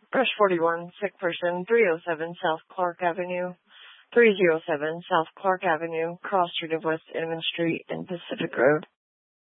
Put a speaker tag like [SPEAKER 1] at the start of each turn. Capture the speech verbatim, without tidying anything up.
[SPEAKER 1] Brush forty-one, sick person, three oh seven South Clark Avenue, three oh seven South Clark Avenue, cross street of West Inman Street and Pacific Road.